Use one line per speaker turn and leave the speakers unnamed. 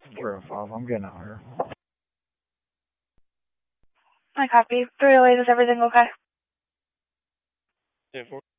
0-5, I'm getting out here.
I copy. 308, is everything okay?
Yeah, 4.